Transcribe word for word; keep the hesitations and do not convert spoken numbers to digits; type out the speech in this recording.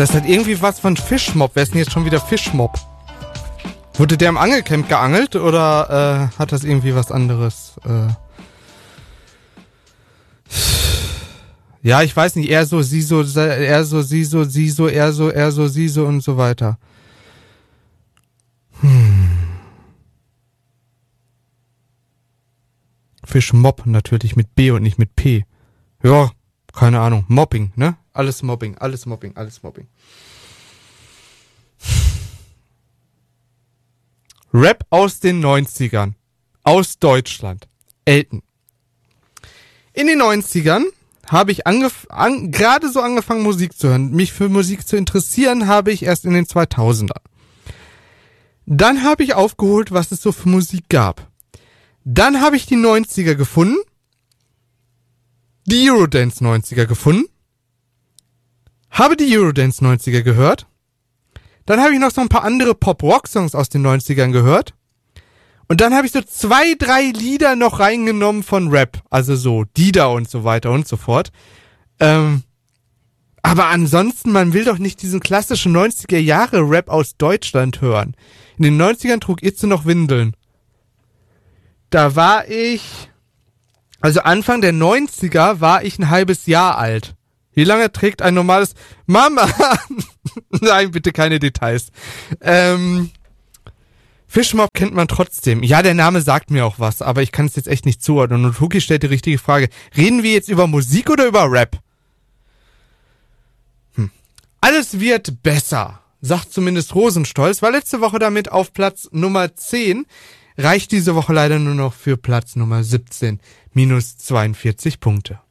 Das hat irgendwie was von Fischmob. Wer ist denn jetzt schon wieder Fischmob? Wurde der im Angelcamp geangelt oder äh, hat das irgendwie was anderes? Äh ja, ich weiß nicht. Er so, sie so, er so, sie so, sie so, er so, er so, sie so und so weiter. Hm. Fischmob natürlich mit B und nicht mit P. Ja, keine Ahnung. Mobbing, ne? Alles Mobbing, alles Mobbing, alles Mobbing. Rap aus den neunzigern. Aus Deutschland. Elton. In den neunzigern habe ich angef- an, gerade so angefangen, Musik zu hören. Mich für Musik zu interessieren habe ich erst in den zweitausendern. Dann habe ich aufgeholt, was es so für Musik gab. Dann habe ich die neunziger gefunden. Die Eurodance neunziger gefunden. Habe die Eurodance neunziger gehört. Dann habe ich noch so ein paar andere Pop-Rock-Songs aus den neunzigern gehört. Und dann habe ich so zwei, drei Lieder noch reingenommen von Rap. Also so Dida und so weiter und so fort. Ähm, aber ansonsten, man will doch nicht diesen klassischen neunziger Jahre Rap aus Deutschland hören. In den neunzigern trug Itze noch Windeln. Da war ich, also Anfang der neunziger war ich ein halbes Jahr alt. Wie lange trägt ein normales Mama? Nein, bitte keine Details. Ähm, Fischmob kennt man trotzdem. Ja, der Name sagt mir auch was, aber ich kann es jetzt echt nicht zuordnen. Und Huki stellt die richtige Frage. Reden wir jetzt über Musik oder über Rap? Hm. Alles wird besser, sagt zumindest Rosenstolz, war letzte Woche damit auf Platz Nummer zehn. Reicht diese Woche leider nur noch für Platz Nummer siebzehn. Minus zweiundvierzig Punkte.